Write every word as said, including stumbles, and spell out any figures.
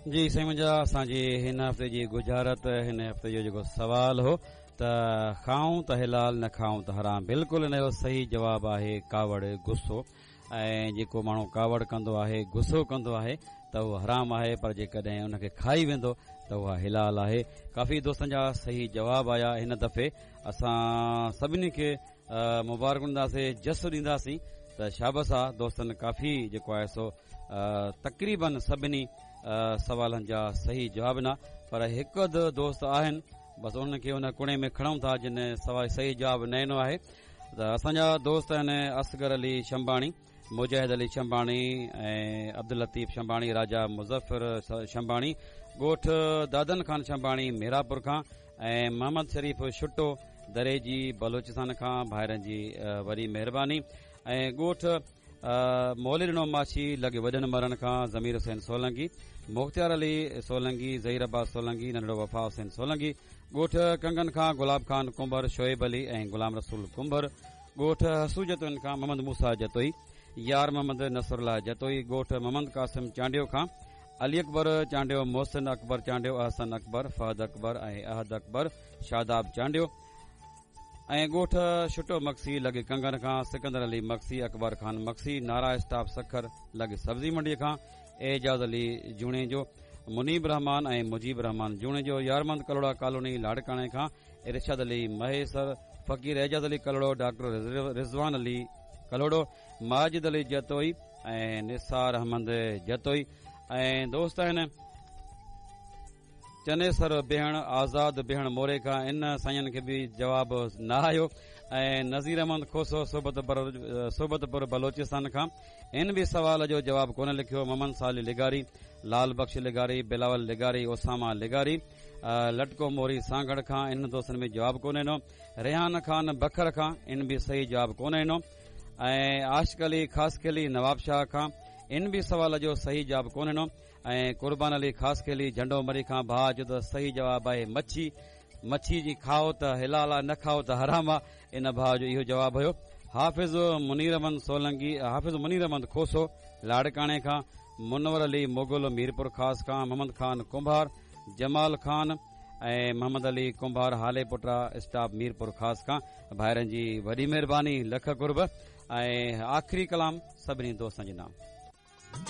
जी साईं, मुंहिंजा असांजी हिन हफ़्ते जी गुजारत हिन हफ़्ते जो जेको सवाल हो त खाऊं त हिलाल न खाऊं त हराम। बिल्कुलु हिन जो सही जवाबु आहे कावड़, गुस्सो। ऐं जेको माण्हू कावड़ कंदो आहे, गुस्सो कंदो आहे त उहो हराम आहे, पर जेकॾहिं उनखे खाई वेंदो त उहा हिलाल आहे। काफ़ी दोस्तनि जा सही जवाब आया। हिन दफ़े असां सभिनी खे मुबारक ॾींदासीं, जस ॾींदासीं त शाबस आहे दोस्तनि। काफ़ी जेको आहे सो तक़रीबन सभिनी सवालनि जा सही जवाब न, पर हिकु अधु दोस्त आहिनि बसि उनखे उन कुणे में खणूं था जिन सवाइ सही जवाबु न ॾिनो आहे। त असांजा दोस्त आहिनि असगर अली शंबाणी, मुजाहिद अली शंबाणी ऐं अब्दुल लतीफ़ शंबाणी, राजा मुज़फ़र शंबाणी, ॻोठ दादन खान शंबाणी मीरापुर खां, ऐं मोहम्मद शरीफ़ शुटो दरेजी बलोचिस्तान खां। भाइरनि जी वॾी महिरबानी। ऐं ॻोठ मौलिद माशी लॻे वॾनि मरनि खां ज़मीर हुसैन सोलंकी, मुख़्तियार अली सोलंकी, ज़हीर अब्बास सोलंकी, नंढड़ो वफ़ा हुसैन सोलंकी। ॻोठ कंगन खां गुलाब खान कुंभर, शोएब अली ऐं गुलाम रसूल कुंभर। ॻोठ हसूजतुन खां मोहम्मद मूसा जतोई, यार मोहम्मद नसरुल्ला जतोई। ॻोठ मोहम्मद कासिम चांडियो खां अली अकबर चांडियो, मोहसिन अकबर चांडियो, अहसन अकबर, फहद अकबर ऐं अहद अकबर शादाब चांडियो। ऐं ॻोठ शुटो मक्सी लॻे कंगन खां सिकंदर अली मक्सी, अकबर खान मक्सी, नारा स्टाफ सखर लॻे सब्जी मंडीअ खां एजाज़ अली जूणे जो, मुनीब रहमान ऐं मुजीब रहमान जूणे जो। यारमंद कलोड़ा कॉलोनी लाड़काणे खां इरशाद अली महेसर, फ़कीर एजाज़ अली कलोड़ो, डॉक्टर रिज़वान अली कलोड़ो, माजिद अली जतोई ऐं निसार अहमद जतोई। ऐं दोस्त आहिनि चनेसर बेहण, आज़ाद बेहण मोरे खां। इन साईंनि खे बि जवाबु न आयो। ऐं नज़ीर अहमद खोसो सोबतपुर बलोचिस्तान खां, इन बि सवाल जो जवाबु कोन लिखियो। मोहम्मद साली लिगारी, लाल बख्श लिगारी, बिलावल लिगारी, ओसामा लिगारी, लटको मोरी सांगड़ खां। इन दोस्तनि में जवाबु कोन ॾिनो। रेहान खान बखर खां, इन बि सही जवाबु कोन ॾिनो। ऐं आशिक अली ख़ासखेली नवाब शाह खां, इन बि सवाल जो सही जवाबु कोन ॾिनो। ऐं कुर्बान अली ख़ासखेली झंडो मरी खां भाउ जो त सही जवाबु आहे मच्छी। मच्छी जी खाओ त हिलाल आहे, न खाओ त हराम आहे। इन भाउ जो इहो जवाबु हुयो। हाफ़िज़ मुनीर अहमद सोलंकी, हाफ़िज़ मुनीर अहमद खोसो लाड़काणे खां, मुनवर अली मुगल मीरपुर ख़ास खां, मोहम्मद खान कुंभार, जमाल खान ऐं मोहम्मद अली कुंभार हाले पुटरा स्टाफ मीरपुर ख़ास खां। भाइरनि जी वॾी महिरबानी, लख कुर्ब। ऐं आख़िरी कलाम सभिनी दोस्तनि जे नाम।